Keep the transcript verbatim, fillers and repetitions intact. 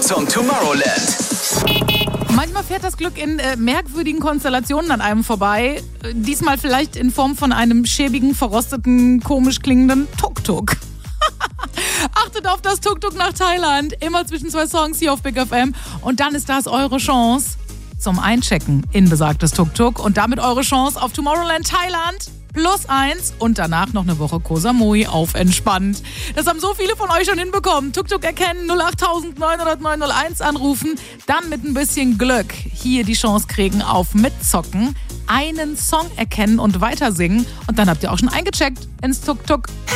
zum Tomorrowland. Manchmal fährt das Glück in äh, merkwürdigen Konstellationen an einem vorbei. Äh, diesmal vielleicht in Form von einem schäbigen, verrosteten, komisch klingenden Tuk-Tuk. Achtet auf das Tuk-Tuk nach Thailand. Immer zwischen zwei Songs hier auf Big F M. Und dann ist das eure Chance zum Einchecken in besagtes Tuk-Tuk. Und damit eure Chance auf Tomorrowland Thailand. Plus eins und danach noch eine Woche Koh Samui auf entspannt. Das haben so viele von euch schon hinbekommen. Tuk-Tuk erkennen, null acht neun null null neun null eins anrufen, dann mit ein bisschen Glück hier die Chance kriegen auf Mitzocken, einen Song erkennen und weitersingen und dann habt ihr auch schon eingecheckt ins Tuk-Tuk.